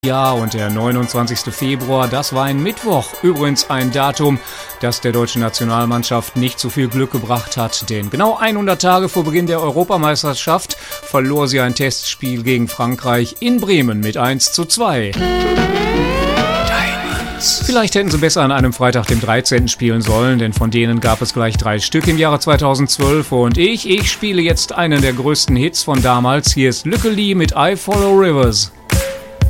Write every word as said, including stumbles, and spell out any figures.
Ja, und der neunundzwanzigste Februar, das war ein Mittwoch. Übrigens ein Datum, das der deutschen Nationalmannschaft nicht so viel Glück gebracht hat. Denn genau hundert Tage vor Beginn der Europameisterschaft verlor sie ein Testspiel gegen Frankreich in Bremen mit eins zu zwei. Vielleicht hätten sie besser an einem Freitag, dem dreizehnten spielen sollen, denn von denen gab es gleich drei Stück im Jahre zweitausendzwölf. Und ich, ich spiele jetzt einen der größten Hits von damals. Hier ist Lücke Lee mit I Follow Rivers.